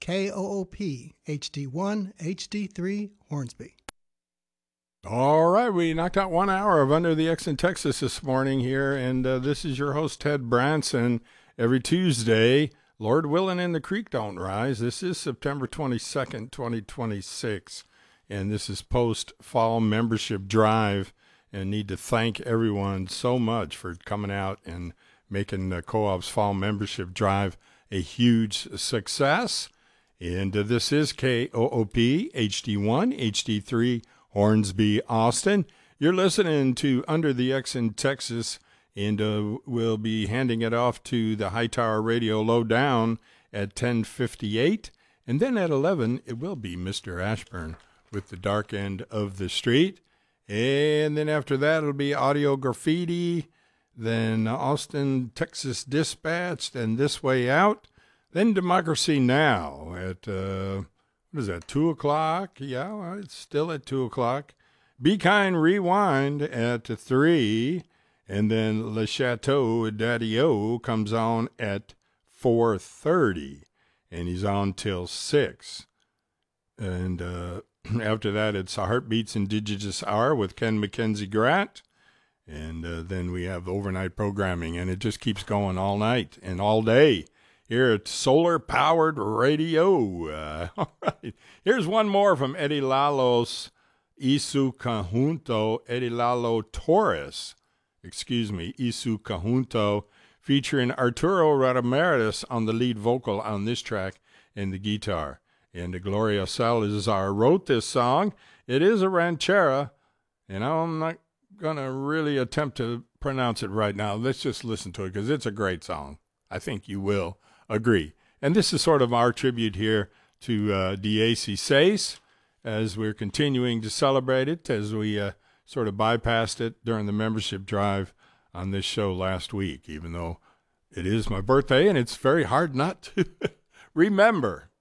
KOOP HD1, HD3, Hornsby. All right, we knocked out 1 hour of Under the X in Texas this morning here, and this is your host, Ted Branson. Every Tuesday, Lord willing and the creek don't rise. This is September 22nd, 2026, and this is post-fall membership drive, and need to thank everyone so much for coming out and making the Co-op's fall membership drive a huge success. And this is KOOP HD1, HD3, Hornsby, Austin. You're listening to Under the X in Texas, and we'll be handing it off to the Hightower Radio Lowdown at 10:58. And then at 11, it will be Mr. Ashburn with the Dark End of the Street. And then after that, it'll be Audio Graffiti, then Austin, Texas Dispatch, then This Way Out, then Democracy Now! At, what is that, 2 o'clock? Yeah, well, it's still at 2 o'clock. Be Kind Rewind at 3, and then Le Chateau Daddy-O comes on at 4:30, and he's on till 6. And after that, it's Heartbeats Indigenous Hour with Ken McKenzie Grant, and then we have overnight programming, and it just keeps going all night and all day here at Solar Powered Radio. All right. Here's one more from Eddie Lalo's Isu Conjunto, Eddie Lalo Torres, Isu Conjunto, featuring Arturo Ramirez on the lead vocal on this track and the guitar. And Gloria Salazar wrote this song. It is a ranchera, and I'm not going to really attempt to pronounce it right now. Let's just listen to it because it's a great song. I think you will agree. And this is sort of our tribute here to DAC Sace as we're continuing to celebrate it, as we sort of bypassed it during the membership drive on this show last week, even though it is my birthday and it's very hard not to remember.